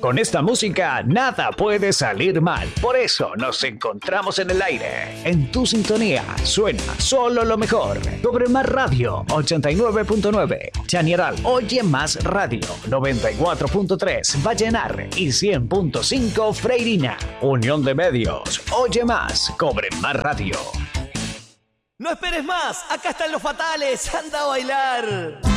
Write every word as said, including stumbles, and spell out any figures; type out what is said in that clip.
Con esta música nada puede salir mal. Por eso nos encontramos en el aire. En tu sintonía suena solo lo mejor. Cobre Más Radio ochenta y nueve punto nueve. Chañaral Oye Más Radio noventa y cuatro punto tres. Vallenar y cien punto cinco Freirina. Unión de Medios. Oye Más. Cobre Más Radio. No esperes más. Acá están los fatales. Anda a bailar.